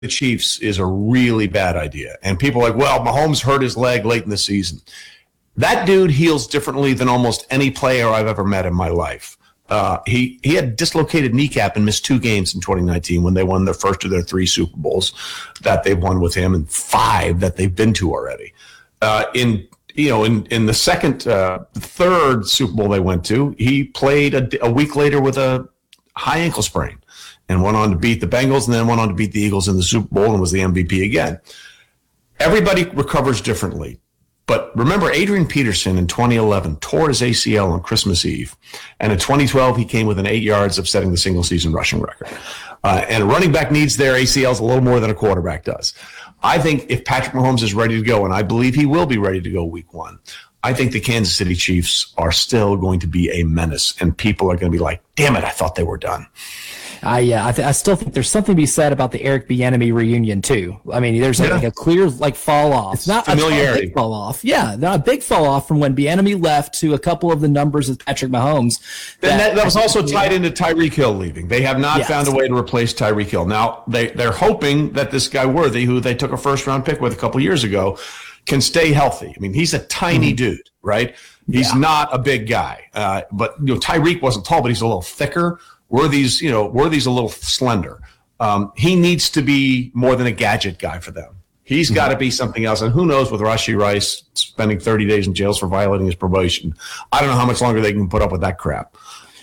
the Chiefs is a really bad idea. And people are like, well, Mahomes hurt his leg late in the season. That dude heals differently than almost any player I've ever met in my life. He had dislocated kneecap and missed 2 games in 2019 when they won their first of their 3 Super Bowls that they've won with him, and 5 that they've been to already. In the third Super Bowl they went to, he played a week later with a high ankle sprain and went on to beat the Bengals and then went on to beat the Eagles in the Super Bowl and was the MVP again. Everybody recovers differently. But remember, Adrian Peterson in 2011 tore his ACL on Christmas Eve. And in 2012, he came within 8 yards of setting the single-season rushing record. And a running back needs their ACLs a little more than a quarterback does. I think if Patrick Mahomes is ready to go, and I believe he will be ready to go week 1, I think the Kansas City Chiefs are still going to be a menace. And people are going to be like, damn it, I thought they were done. I still think there's something to be said about the Eric Bieniemy reunion too. I mean, there's like a clear fall off. It's not familiarity. A big fall off. Yeah, not a big fall off from when Bieniemy left to a couple of the numbers of Patrick Mahomes. That was also tied into Tyreek Hill leaving. They have not found a way to replace Tyreek Hill. Now they're hoping that this guy Worthy, who they took a first-round pick with a couple years ago, can stay healthy. I mean, he's a tiny dude, right? He's not a big guy. But Tyreek wasn't tall, but he's a little thicker. Worthy's a little slender. He needs to be more than a gadget guy for them. He's got to be something else. And who knows with Rashee Rice spending 30 days in jail for violating his probation. I don't know how much longer they can put up with that crap.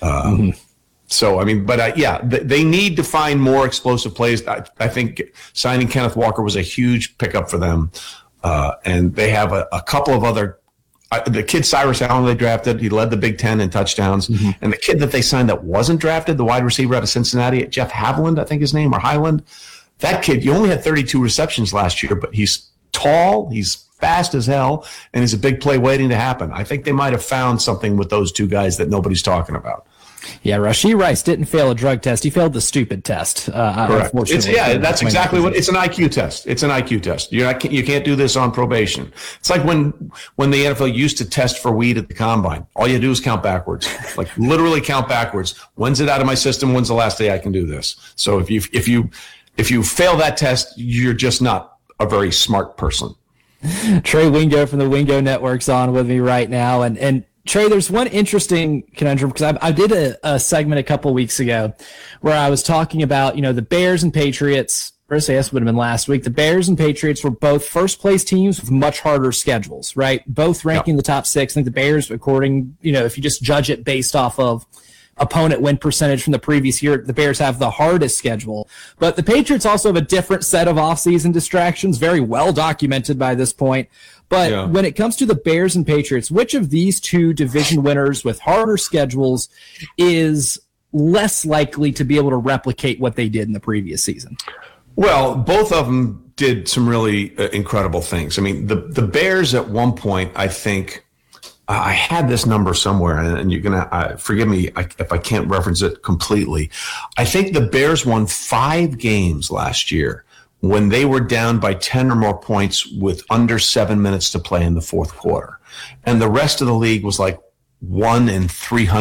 So, I mean, but they need to find more explosive plays. I think signing Kenneth Walker was a huge pickup for them. And they have a couple of other the kid Cyrus Allen they drafted, he led the Big Ten in touchdowns. And the kid that they signed that wasn't drafted, the wide receiver out of Cincinnati, Jeff Haviland, I think his name, or Highland. That kid, he only had 32 receptions last year, but he's tall, he's fast as hell, and he's a big play waiting to happen. I think they might have found something with those 2 guys that nobody's talking about. Yeah, Rashee Rice didn't fail a drug test. He failed the stupid test. Correct. That's exactly what it's an IQ test. It's an IQ test. You can't do this on probation. It's like when the NFL used to test for weed at the combine. All you do is count backwards, like literally count backwards. When's it out of my system? When's the last day I can do this? So if you fail that test, you're just not a very smart person. Trey Wingo from the Wingo Network's on with me right now, and Trey, there's one interesting conundrum because I did a segment a couple weeks ago where I was talking about, the Bears and Patriots. First, I guess would have been last week. The Bears and Patriots were both first place teams with much harder schedules, right? Both ranking the top 6. I think the Bears, according, if you just judge it based off of opponent win percentage from the previous year, the Bears have the hardest schedule. But the Patriots also have a different set of offseason distractions, very well documented by this point. But when it comes to the Bears and Patriots, which of these 2 division winners with harder schedules is less likely to be able to replicate what they did in the previous season? Well, both of them did some really incredible things. I mean, the Bears at one point, I think, I had this number somewhere, and you're going to forgive me if I can't reference it completely. I think the Bears won 5 games last year when they were down by 10 or more points with under 7 minutes to play in the fourth quarter. And the rest of the league was like 1 in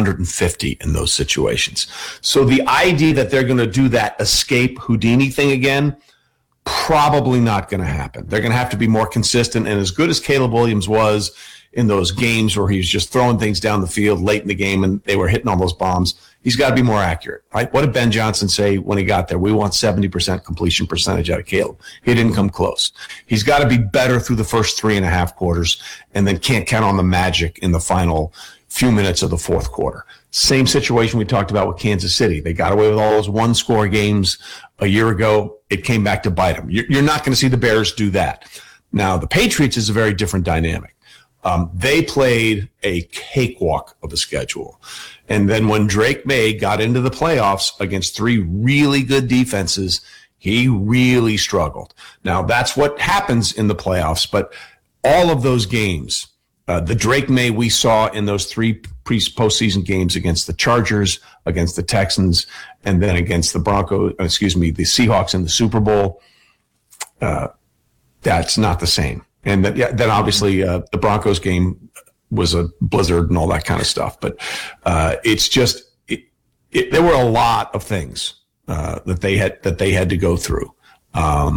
350 in those situations. So the idea that they're going to do that escape Houdini thing again, probably not going to happen. They're going to have to be more consistent. And as good as Caleb Williams was in those games where he was just throwing things down the field late in the game and they were hitting all those bombs, he's got to be more accurate, right? What did Ben Johnson say when he got there? We want 70% completion percentage out of Caleb. He didn't come close. He's got to be better through the first 3.5 quarters and then can't count on the magic in the final few minutes of the fourth quarter. Same situation we talked about with Kansas City. They got away with all those 1-score games a year ago. It came back to bite them. You're not going to see the Bears do that. Now, the Patriots is a very different dynamic. They played a cakewalk of a schedule. And then when Drake May got into the playoffs against 3 really good defenses, he really struggled. Now, that's what happens in the playoffs, but all of those games, the Drake May we saw in those 3 postseason games against the Chargers, against the Texans, and then against the the Seahawks in the Super Bowl, that's not the same. And then obviously the Broncos game was a blizzard and all that kind of stuff. But it's just there were a lot of things that they had to go through.